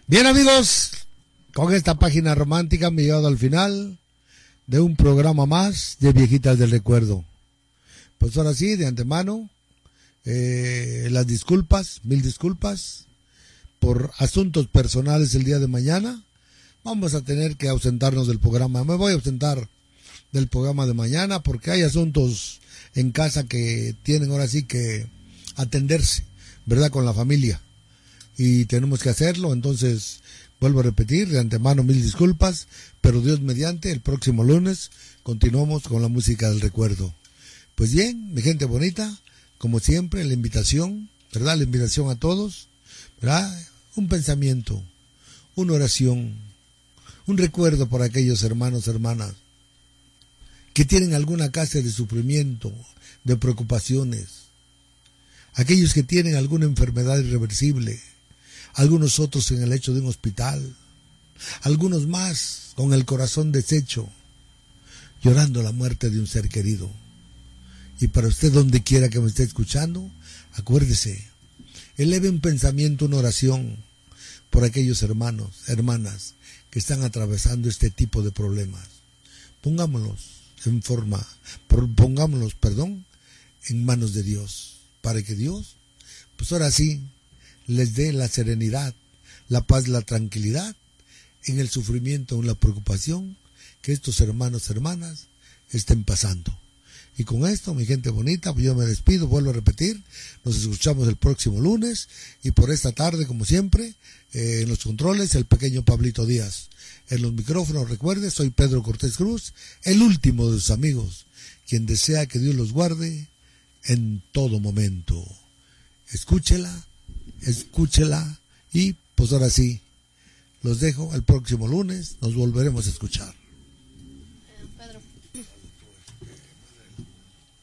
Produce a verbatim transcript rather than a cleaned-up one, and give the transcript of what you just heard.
Bien, amigos, con esta página romántica me he llegado al final de un programa más de Viejitas del Recuerdo. Pues ahora sí, de antemano, eh, las disculpas, mil disculpas, por asuntos personales el día de mañana. Vamos a tener que ausentarnos del programa. Me voy a ausentar del programa de mañana porque hay asuntos en casa que tienen ahora sí que atenderse, ¿verdad? Con la familia. Y tenemos que hacerlo, entonces vuelvo a repetir, de antemano mil disculpas, pero Dios mediante, el próximo lunes continuamos con la música del recuerdo. Pues bien, mi gente bonita, como siempre, la invitación, ¿verdad? La invitación a todos, ¿verdad? Un pensamiento, una oración, un recuerdo por aquellos hermanos, hermanas, que tienen alguna clase de sufrimiento, de preocupaciones, aquellos que tienen alguna enfermedad irreversible, algunos otros en el lecho de un hospital, algunos más con el corazón deshecho, llorando la muerte de un ser querido. Y para usted, donde quiera que me esté escuchando, acuérdese, eleve un pensamiento, una oración por aquellos hermanos, hermanas que están atravesando este tipo de problemas. Pongámoslos en forma, pongámoslos, perdón, en manos de Dios, para que Dios, pues ahora sí, les dé la serenidad, la paz, la tranquilidad en el sufrimiento, en la preocupación que estos hermanos, hermanas estén pasando. Y con esto, mi gente bonita, pues yo me despido, vuelvo a repetir, nos escuchamos el próximo lunes y por esta tarde, como siempre, eh, en los controles, el pequeño Pablito Díaz. En los micrófonos, recuerde, soy Pedro Cortés Cruz, el último de sus amigos, quien desea que Dios los guarde en todo momento. Escúchela, escúchela y pues ahora sí, los dejo el próximo lunes, nos volveremos a escuchar.